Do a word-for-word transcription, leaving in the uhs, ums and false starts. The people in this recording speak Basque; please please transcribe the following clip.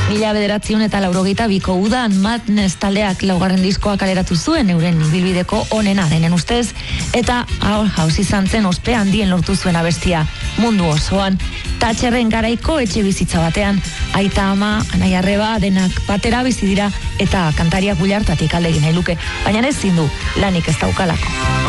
Mila bederatziun eta laurogeita biko udan Madness taldeak laugarren diskoa kaleratu zuen euren ibilbideko onena denen ustez, eta Our House izan zen ospe handien lortu zuen abestia mundu osoan. Thatcherren garaiko etxe bizitza batean, aita ama, anai arreba, denak batera bizi dira eta kantariak bulartatik alde egin nahi luke, baina ezin du lanik ez daukalako.